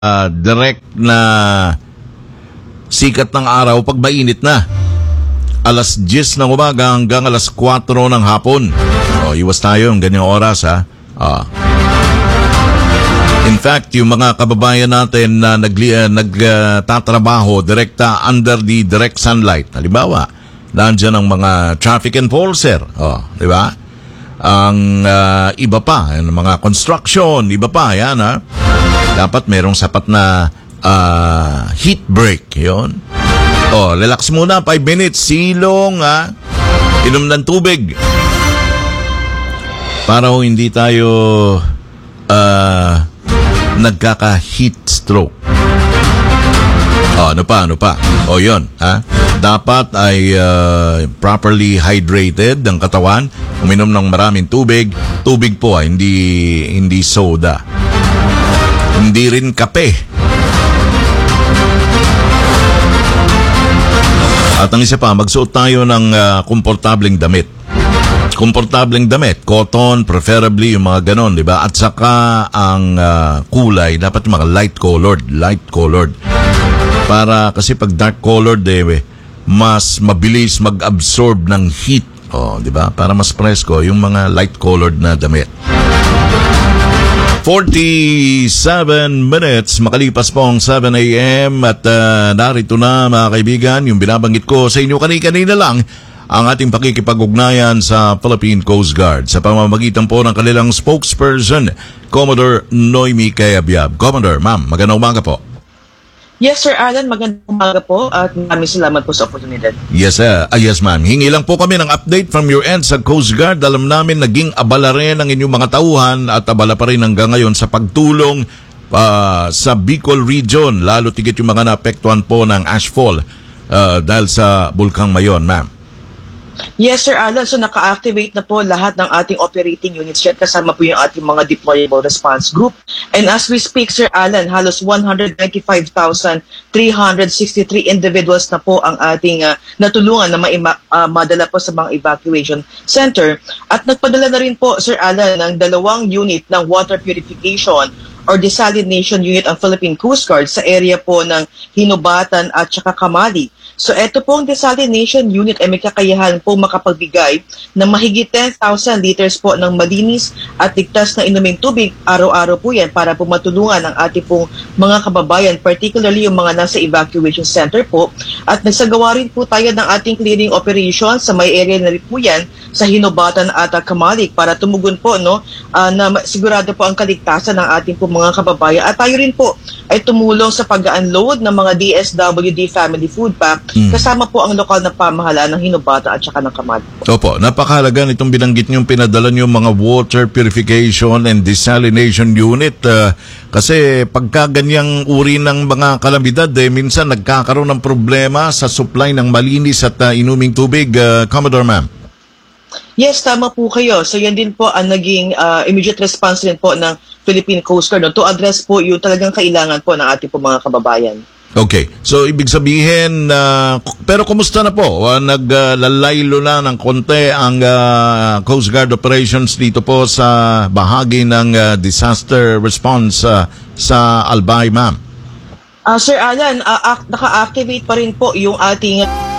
direct na sikat ng araw pag mainit na. Alas 10 ng umaga hanggang alas 4 ng hapon. Iwas tayo yung ganyang oras, ha. In fact, yung mga kababayan natin na nagtatrabaho direkta under the direct sunlight, halimbawa, nandiyan ang mga traffic enforcer, di ba? Ang iba pa, yung mga construction, iba pa, yan, ha? Dapat merong sapat na heat break, yun. Relax muna, 5 minutes, silong, ha? Inom ng tubig. Para hindi tayo nagkaka-heat stroke. Ano pa? Yun, ha? Dapat ay properly hydrated ang katawan, uminom ng maraming tubig. Tubig po, hindi soda. Hindi rin kape. At ang isa pa, magsuot tayo ng komportableng damit. Komportableng damit, cotton, preferably yung mga ganon, di ba? At saka ang kulay, dapat yung mga light colored. Para kasi pag dark colored, mas mabilis mag-absorb ng heat. Di ba? Para mas presko yung mga light colored na damit. 47 minutes, makalipas po ang 7 a.m. at narito na mga kaibigan, yung binabanggit ko sa inyo kanina lang, ang ating pakikipag-ugnayan sa Philippine Coast Guard sa pamamagitan po ng kanilang spokesperson, Commodore Noemi Cayabyab. Commodore, ma'am, magandang umaga po. Yes, Sir Alan, magandang umaga po at maraming salamat po sa oportunidad. Yes, yes, ma'am. Hingi lang po kami ng update from your end sa Coast Guard. Alam namin naging abala rin ang inyong mga tauhan at abala pa rin hanggang ngayon sa pagtulong sa Bicol region, lalo tigit yung mga naapektuhan po ng ashfall dahil sa Bulkang Mayon, ma'am. Yes, Sir Alan. So, naka-activate na po lahat ng ating operating units dyan. Kasama po yung ating mga deployable response group. And as we speak, Sir Alan, halos 195,363 individuals na po ang ating natulungan na madala po sa mga evacuation center. At nagpadala na rin po, Sir Alan, ng 2 unit ng water purification or desalination unit ang Philippine Coast Guard sa area po ng Hinubatan at saka Kamali. So ito pong desalination unit ay may kakayahan po makapagbigay ng mahigit 10,000 liters po ng malinis at ligtas na inuming tubig araw-araw po yan para po matulungan ang ating pong mga kababayan, particularly yung mga nasa evacuation center po. At nagsagawa rin po tayo ng ating clearing operation sa may area na rin po yan sa Hinubatan at Kamalik para tumugon po na sigurado po ang kaligtasan ng ating po mga kababayan. At tayo rin po ay tumulong sa pag-unload ng mga DSWD Family Food Pack kasama po ang lokal na pamahalaan ng Hinubatan at saka ng Kamalik. Opo, napakahalaga nitong binanggit niyong pinadala niyo mga water purification and desalination unit kasi pagka ganyang uri ng mga kalamidad, minsan nagkakaroon ng problema sa supply ng malinis at inuming tubig, Commodore, ma'am. Yes, tama po kayo. So yan din po ang naging immediate response din po ng Philippine Coast Guard to address po yung talagang kailangan po ng ating po mga kababayan. Okay. So ibig sabihin, pero kumusta na po? Naglalaylo na ng konti ang Coast Guard operations dito po sa bahagi ng disaster response sa Albay, ma'am? Sir Alan, naka-activate pa rin po yung ating